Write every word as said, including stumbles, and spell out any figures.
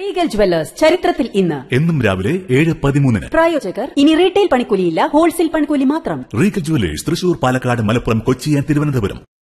Regal jewellers ചരിത്രത്തിൽ ഇന്ന് എന്നും രാവിലെ ഏഴ് പതിമൂന്നിന്. പ്രായോജകർ ഇനി റീറ്റെയിൽ പണിക്കൂലിയില്ല, ഹോൾസെയിൽ പണിക്കൂലി മാത്രം. Regal jewellers Thrissur, Palakkad, Malappuram, Kochi, Thiruvananthapuram.